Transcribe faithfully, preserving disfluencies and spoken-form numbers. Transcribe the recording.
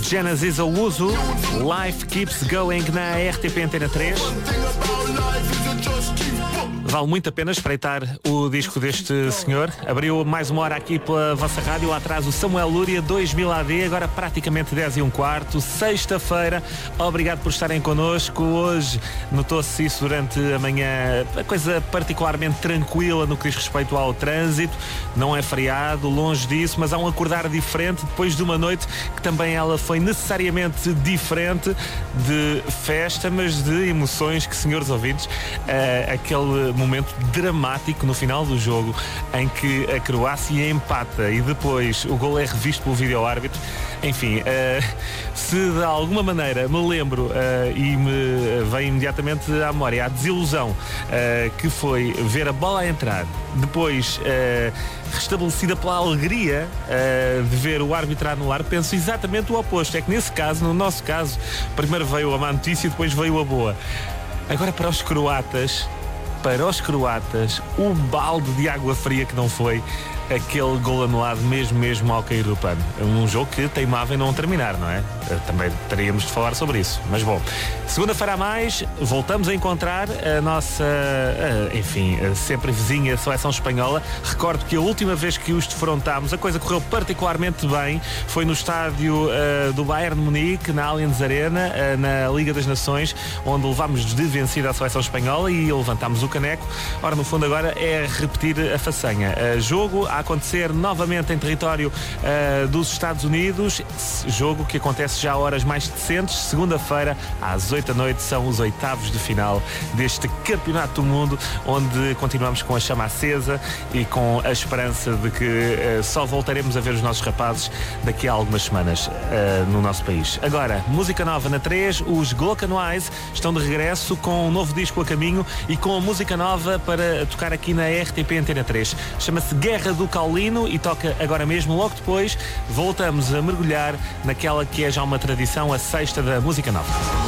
Genesis ao uso, Life Keeps Going na R T P Antena três. Vale muito a pena espreitar o disco deste senhor. Abriu mais uma hora aqui pela vossa rádio. Lá atrás o Samuel Lúria, dois mil A D, agora praticamente dez e um quarto, sexta-feira. Obrigado por estarem connosco. Hoje notou-se isso durante a manhã, a coisa particularmente tranquila no que diz respeito ao trânsito. Não é feriado, longe disso, mas há um acordar diferente depois de uma noite que também ela foi necessariamente diferente, de festa, mas de emoções que, senhores ouvintes, uh, aquele momento dramático no final do jogo em que a Croácia empata e depois o gol é revisto pelo vídeo-árbitro. Enfim, uh, se de alguma maneira me lembro uh, e me vem imediatamente à memória a desilusão uh, que foi ver a bola a entrar, depois uh, restabelecida pela alegria uh, de ver o árbitro a anular, penso exatamente o oposto. É que nesse caso, no nosso caso, primeiro veio a má notícia e depois veio a boa. Agora para os croatas, para os croatas, o balde de água fria que não foi aquele gol anulado mesmo, mesmo ao cair do pano. Um jogo que teimava em não terminar, não é? Também teríamos de falar sobre isso. Mas bom, segunda-feira a mais, voltamos a encontrar a nossa, enfim, sempre vizinha seleção espanhola. Recordo que a última vez que os defrontámos, a coisa correu particularmente bem. Foi no estádio uh, do Bayern de Munique, na Allianz Arena, uh, na Liga das Nações, onde levámos de vencida a seleção espanhola e levantámos o caneco. Ora, no fundo agora é repetir a façanha. Uh, jogo a acontecer novamente em território uh, dos Estados Unidos, jogo que acontece já a horas mais decentes. Segunda-feira às oito da noite são os oitavos de final deste Campeonato do Mundo, onde continuamos com a chama acesa e com a esperança de que uh, só voltaremos a ver os nossos rapazes daqui a algumas semanas uh, no nosso país. Agora, música nova na três, os Glockenwise estão de regresso com um novo disco a caminho e com a música nova para tocar aqui na R T P Antena três. Chama-se Guerra do Caulino e toca agora mesmo. Logo depois voltamos a mergulhar naquela que é já uma tradição, a sexta da música nova.